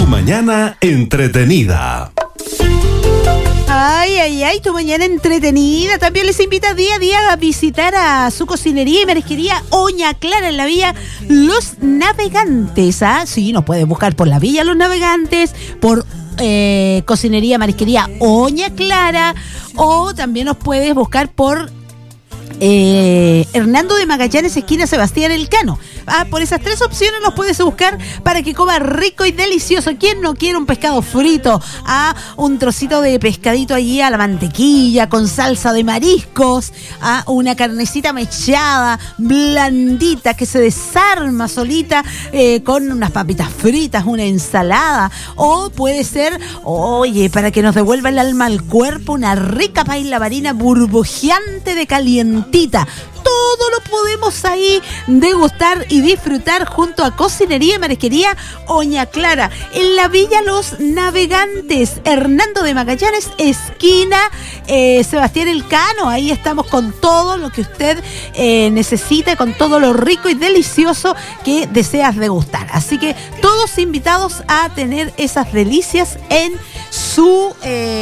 Tu mañana entretenida. Ay, tu mañana entretenida. También les invita día a día a visitar a su cocinería y marisquería Oña Clara en la villa Los Navegantes. Sí, nos puedes buscar por la villa Los Navegantes, por cocinería, marisquería Oña Clara, o también nos puedes buscar por Hernando de Magallanes, esquina Sebastián Elcano. Por esas tres opciones los puedes buscar para que coma rico y delicioso. ¿Quién no quiere un pescado frito? Un trocito de pescadito allí a la mantequilla con salsa de mariscos, una carnecita mechada, blandita, que se desarma solita, con unas papitas fritas, una ensalada. O puede ser, para que nos devuelva el alma al cuerpo, una rica paella marina burbujeante de calientita. Todo lo podemos ahí degustar y disfrutar junto a Cocinería y Marisquería Oña Clara en la villa Los Navegantes, Hernando de Magallanes, esquina Sebastián Elcano. Ahí estamos con todo lo que usted necesita, con todo lo rico y delicioso que deseas degustar. Así que todos invitados a tener esas delicias en su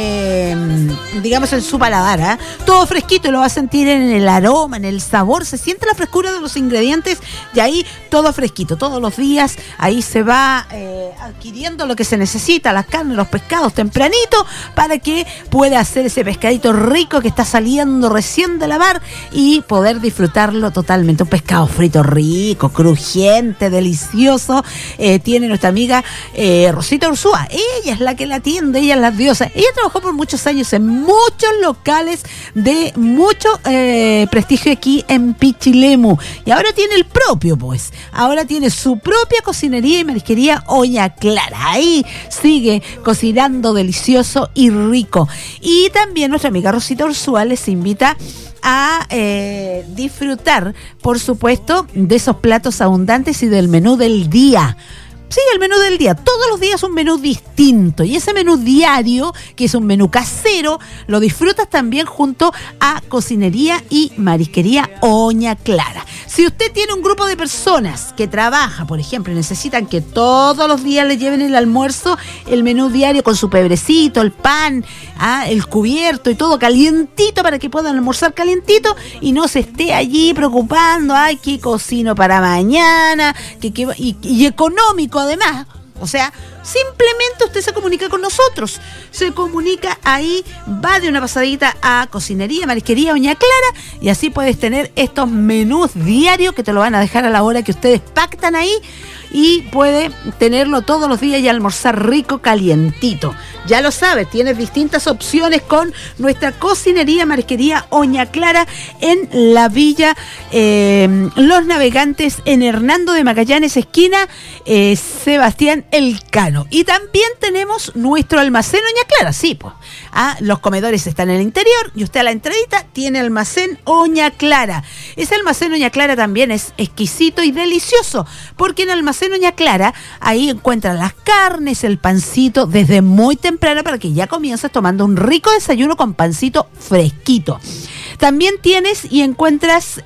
en su paladar. Todo fresquito, lo va a sentir en el aroma, en el sabor, se siente la frescura de los ingredientes y ahí todo fresquito, todos los días ahí se va adquiriendo lo que se necesita, las carnes, los pescados tempranito, para que pueda hacer ese pescadito rico que está saliendo recién de la mar y poder disfrutarlo totalmente. Un pescado frito rico, crujiente, delicioso. Tiene nuestra amiga Rosita Ursúa, ella es la que la atiende, ella es la diosa. Ella trabajó por muchos años en muchos locales de mucho prestigio aquí en Pichilemu, y ahora tiene el propio, pues ahora tiene su propia cocinería y marisquería Oña Clara. Ahí sigue cocinando delicioso y rico. Y también nuestra amiga Rosita Ursúa les invita a disfrutar, por supuesto, de esos platos abundantes y del menú del día. Sí, el menú del día. Todos los días un menú distinto. Y ese menú diario, que es un menú casero, lo disfrutas también junto a Cocinería y Marisquería Oña Clara. Si usted tiene un grupo de personas que trabaja, por ejemplo, y necesitan que todos los días le lleven el almuerzo, el menú diario con su pebrecito, el pan, el cubierto y todo calientito para que puedan almorzar calientito y no se esté allí preocupando, ¿qué cocino para mañana? Y económico además. O sea, simplemente usted se comunica con nosotros. Se comunica ahí, va de una pasadita a Cocinería, Marisquería Oña Clara, y así puedes tener estos menús diarios que te lo van a dejar a la hora que ustedes pactan ahí, y puede tenerlo todos los días y almorzar rico, calientito. Ya lo sabes, tienes distintas opciones con nuestra Cocinería, Marisquería Oña Clara en la villa Los Navegantes, en Hernando de Magallanes, esquina Sebastián Elcano. Y también tenemos nuestro almacén Oña Clara, sí, pues. Los comedores están en el interior y usted a la entradita tiene almacén Oña Clara. Ese almacén Oña Clara también es exquisito y delicioso, porque en almacén Oña Clara ahí encuentran las carnes, el pancito desde muy temprano para que ya comiences tomando un rico desayuno con pancito fresquito. También tienes y encuentras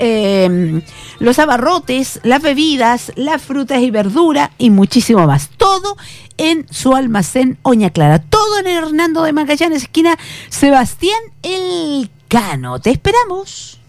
los abarrotes, las bebidas, las frutas y verduras y muchísimo más. Todo en su almacén Oña Clara. Todo en Hernando de Magallanes, esquina Sebastián Elcano. Te esperamos.